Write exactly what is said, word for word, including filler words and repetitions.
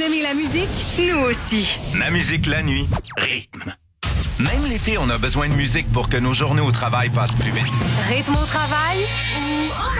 Vous aimez la musique? Nous aussi. Ma musique la nuit, rythme. Même l'été, on a besoin de musique pour que nos journées au travail passent plus vite. Rythme au travail ou